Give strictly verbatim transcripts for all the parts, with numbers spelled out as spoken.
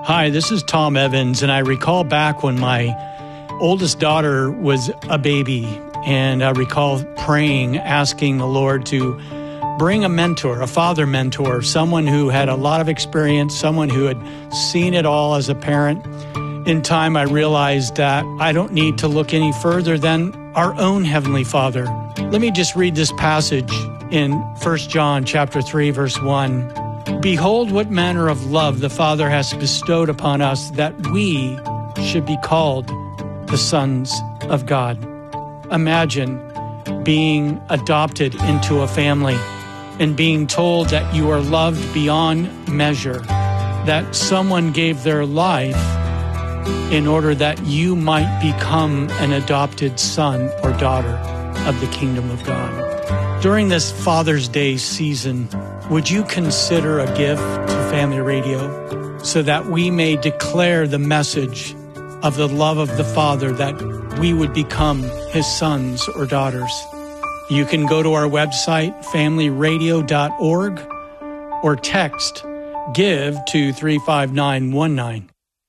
Hi, this is Tom Evans, and I recall back when my oldest daughter was a baby, and I recall praying, asking the Lord to bring a mentor, a father mentor, someone who had a lot of experience, someone who had seen it all as a parent. In time, I realized that I don't need to look any further than our own Heavenly Father. Let me just read this passage in First John chapter three, verse one. Behold, what manner of love the Father has bestowed upon us, that we should be called the sons of God. Imagine being adopted into a family and being told that you are loved beyond measure, that someone gave their life in order that you might become an adopted son or daughter of the kingdom of God. During this Father's Day season, would you consider a gift to Family Radio so that we may declare the message of the love of the Father, that we would become His sons or daughters? You can go to our website, family radio dot org, or text GIVE to three five nine one nine.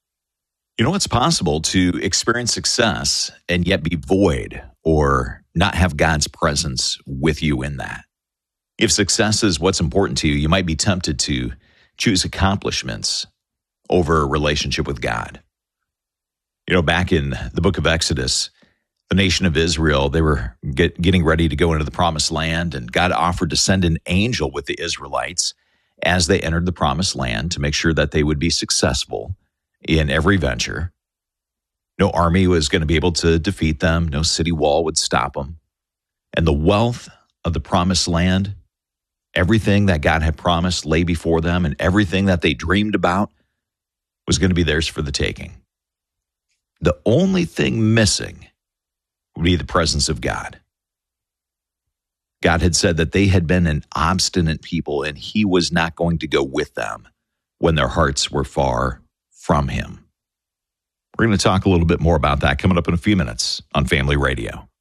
You know, it's possible to experience success and yet be void or not have God's presence with you in that. If success is what's important to you, you might be tempted to choose accomplishments over a relationship with God. You know, back in the book of Exodus, the nation of Israel, they were get, getting ready to go into the promised land, and God offered to send an angel with the Israelites as they entered the promised land to make sure that they would be successful in every venture. No army was going to be able to defeat them. No city wall would stop them. And the wealth of the promised land, everything that God had promised lay before them, and everything that they dreamed about was going to be theirs for the taking. The only thing missing would be the presence of God. God had said that they had been an obstinate people, and He was not going to go with them when their hearts were far from Him. We're going to talk a little bit more about that coming up in a few minutes on Family Radio.